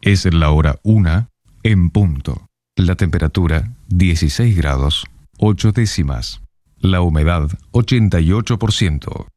Es la hora 1 en punto. La temperatura 16 grados 8 décimas. La humedad 88%.